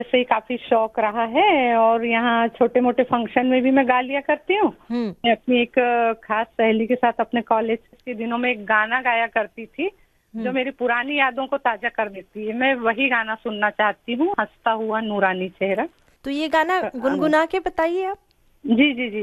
से ही काफी शौक रहा है और यहाँ छोटे मोटे फंक्शन में भी मैं गा लिया करती हूँ। मैं अपनी एक खास सहेली के साथ अपने कॉलेज के दिनों में एक गाना गाया करती थी जो मेरी पुरानी यादों को ताजा कर देती है। मैं वही गाना सुनना चाहती हूँ, हंसता हुआ नूरानी चेहरा। तो ये गाना गुनगुना के बताइए आप। जी जी जी।